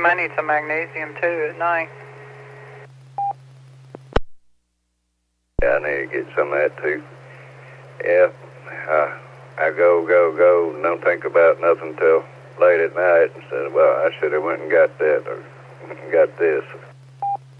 might need some magnesium too at night. Yeah, I need to get some of that too. Yeah, I go, and don't think about nothing till late at night and said, well, I should have went and got that or got this.